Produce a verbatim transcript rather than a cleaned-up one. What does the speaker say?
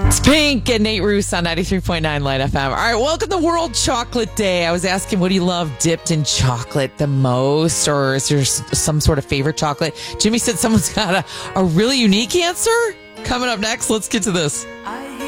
Pink and Nate Roos on ninety-three point nine Light F M. All right, welcome to World Chocolate Day. I was asking, what do you love dipped in chocolate the most? Or is there some sort of favorite chocolate? Jimmy said someone's got a, a really unique answer. Coming up next, let's get to this. I